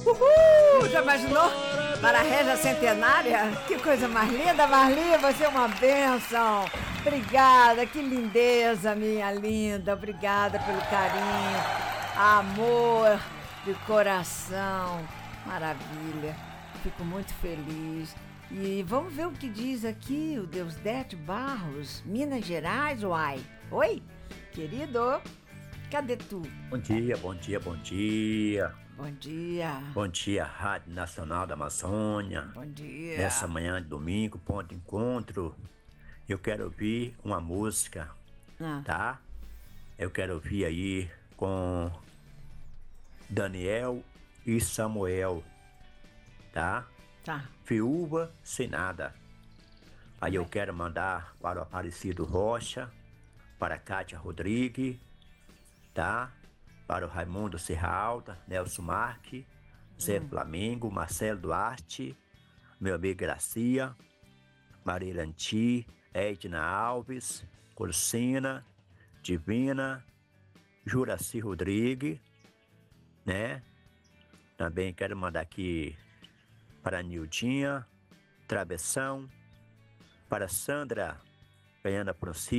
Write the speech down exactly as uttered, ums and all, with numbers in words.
Uhul! Já imaginou? Para a Régia Centenária? Que coisa mais linda, Marli, você é uma bênção. Obrigada, que lindeza, minha linda. Obrigada pelo carinho, amor de coração. Maravilha. Fico muito feliz. E vamos ver o que diz aqui o Deusdete Barros, Minas Gerais, uai. Oi, querido, cadê tu? Bom dia, bom dia, bom dia. Bom dia. Bom dia, Rádio Nacional da Amazônia. Bom dia. Nessa manhã de domingo, ponto de encontro, eu quero ouvir uma música, Ah. tá? Eu quero ouvir aí com Daniel e Samuel, tá? Tá. Viúva sem nada. Aí eu quero mandar para o Aparecido Rocha, para a Kátia Rodrigues, tá? Para o Raimundo Serra Alta, Nelson Marque, Zé Hum. Flamengo, Marcelo Duarte, meu amigo Gracia, Maria Lanti, Edna Alves, Cursina, Divina, Juraci Rodrigues, né? Também quero mandar aqui para a Nildinha, Travessão, para Sandra Pena Proci.